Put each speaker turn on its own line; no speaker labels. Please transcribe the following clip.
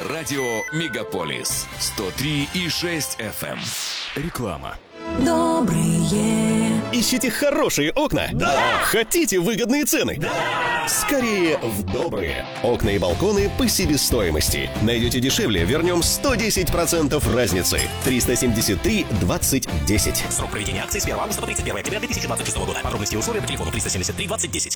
Радио Мегаполис 103,6 FM. Реклама.
Добрые.
Ищите хорошие окна? Да! Хотите выгодные цены? Да! Скорее в Добрые. Окна и балконы по себестоимости. Найдете дешевле, вернем 110% разницы. 373 20 10.
Срок проведения акции с 1 августа по 31 октября 2026 года. Подробности и условия по телефону 373 20 10.